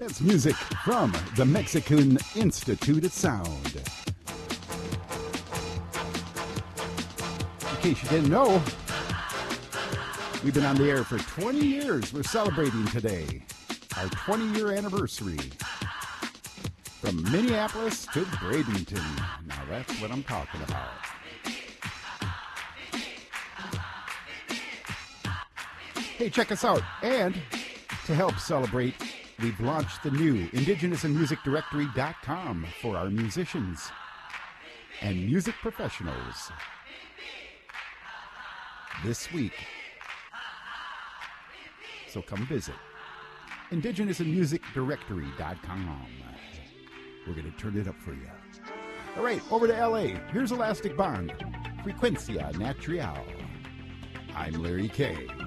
That's music from the Mexican Institute of Sound. In case you didn't know, we've been on the air for 20 years. We're celebrating today our 20-year anniversary. From Minneapolis to Bradenton. Now that's what I'm talking about. Hey, check us out. And to help celebrate, we've launched the new IndigenousAndMusicDirectory.com for our musicians and music professionals this week. So come visit IndigenousAndMusicDirectory.com. We're going to turn it up for you. All right, over to L.A. Here's Elastic Bond, Frecuencia Natural. I'm Larry K.